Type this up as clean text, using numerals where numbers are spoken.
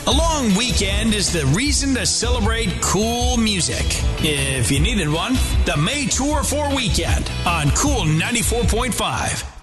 A long weekend is the reason to celebrate cool music. If you needed one, the May Tour 4 weekend on Cool 94.5.